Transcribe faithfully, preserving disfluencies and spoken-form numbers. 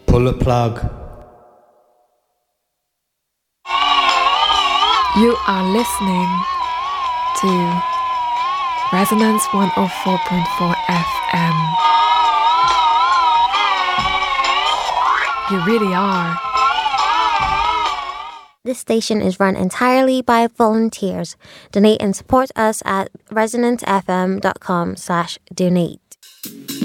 Pull a plug. You are listening to Resonance one oh four point four F M. You really are. This station is run entirely by volunteers. Donate and support us at resonance f m dot com slash donate.